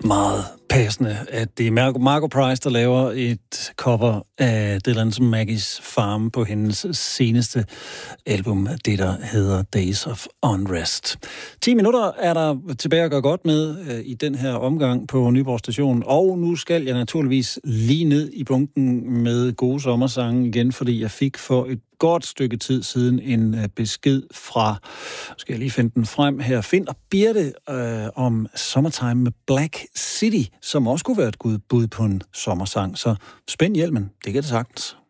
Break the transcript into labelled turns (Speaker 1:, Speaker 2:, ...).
Speaker 1: Meget passende, at det er Margo Price, der laver et cover af det land som Maggie's Farm på hendes seneste album, det der hedder Days of Unrest. 10 minutter er der tilbage at gøre godt med i den her omgang på Nyborg Station, og nu skal jeg naturligvis lige ned i bunken med gode sommersange igen, fordi jeg fik for et godt stykke tid siden en besked fra, skal jeg lige finde den frem her, Finn og Birte om Summertime med Black City, som også kunne være et bud på en sommersang. Så spænd hjelmen, det kan det sagtens.